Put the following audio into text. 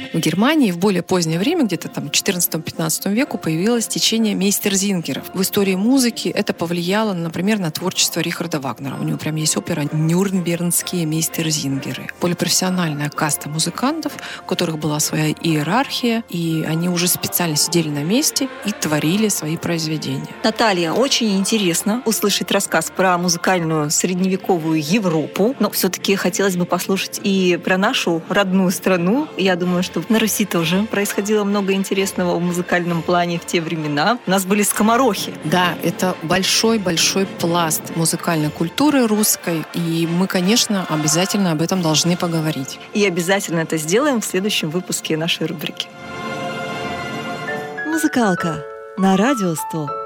В Германии в более позднее время, где-то там в XIV-XV веку, появилось течение мейстерзингеров. В истории музыки это повлияло, например, на творчество Рихарда Вагнера. У него прям есть опера «Нюрнбергские мейстерзингеры». Полипрофессиональная каста музыкантов, у которых была своя иерархия, и они уже специально сидели на месте и творили свои произведения. Наталья, очень интересно услышать рассказ про музыкальную средневековую Европу, но все-таки хотелось бы послушать и про нашу родную страну. Я думаю, что на Руси тоже происходило много интересного в музыкальном плане в те времена. У нас были скоморохи. Да, это большой-большой пласт музыкальной культуры русской, и мы, конечно, обязательно об этом должны поговорить. И обязательно это сделаем в следующем выпуске нашей рубрики. Музыкалка на Радио 100.